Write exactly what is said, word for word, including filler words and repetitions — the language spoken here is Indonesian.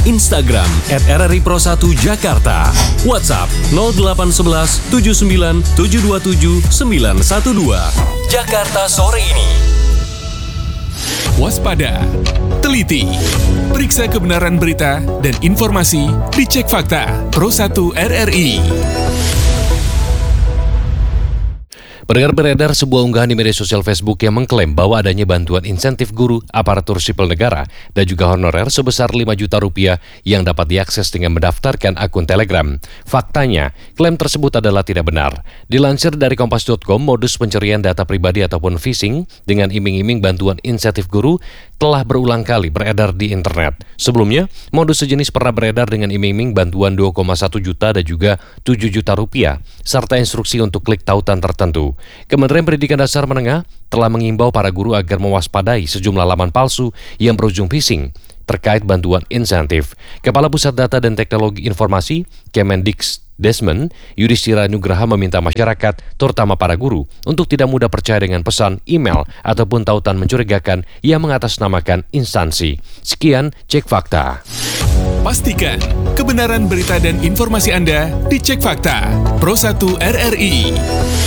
Instagram et R R I Pro satu Jakarta. WhatsApp nol delapan satu satu tujuh sembilan tujuh dua tujuh sembilan satu dua. Jakarta sore ini. Waspada, teliti, periksa kebenaran berita dan informasi di Cek Fakta Pro satu R R I. Beredar beredar sebuah unggahan di media sosial Facebook yang mengklaim bahwa adanya bantuan insentif guru, aparatur sipil negara, dan juga honorer sebesar lima juta rupiah yang dapat diakses dengan mendaftarkan akun Telegram. Faktanya, klaim tersebut adalah tidak benar. Dilansir dari kompas titik com, modus pencurian data pribadi ataupun phishing dengan iming-iming bantuan insentif guru telah berulang kali beredar di internet. Sebelumnya, modus sejenis pernah beredar dengan iming-iming bantuan dua koma satu juta dan juga tujuh juta rupiah, serta instruksi untuk klik tautan tertentu. Kementerian Pendidikan Dasar Menengah telah mengimbau para guru agar mewaspadai sejumlah laman palsu yang berujung phishing terkait bantuan insentif. Kepala Pusat Data dan Teknologi Informasi, Kemendikbud, Yudhistira Nugraha meminta masyarakat, terutama para guru, untuk tidak mudah percaya dengan pesan, email, ataupun tautan mencurigakan yang mengatasnamakan instansi. Sekian Cek Fakta. Pastikan kebenaran berita dan informasi Anda di Cek Fakta Pro satu R R I.